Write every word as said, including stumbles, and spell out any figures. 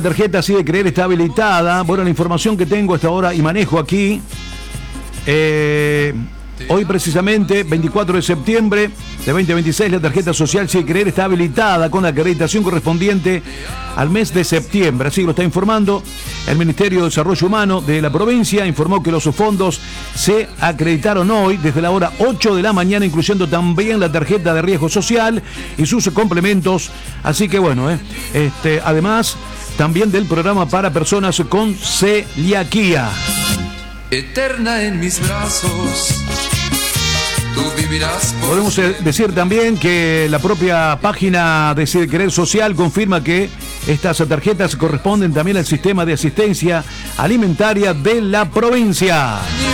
La tarjeta Side Creer está habilitada. Bueno, la información que tengo hasta ahora y manejo aquí. Eh, hoy precisamente, veinticuatro de septiembre de veinte veintiséis, la tarjeta social Side Creer está habilitada con la acreditación correspondiente al mes de septiembre. Así lo está informando el Ministerio de Desarrollo Humano de la provincia. Informó que los fondos se acreditaron hoy desde la hora ocho de la mañana, incluyendo también la tarjeta de riesgo social y sus complementos. Así que bueno, eh, este, además también del programa para personas con celiaquía. Eterna en mis brazos, tú vivirás por Podemos siempre. decir también que la propia página de Side Creer Social confirma que estas tarjetas corresponden también al sistema de asistencia alimentaria de la provincia.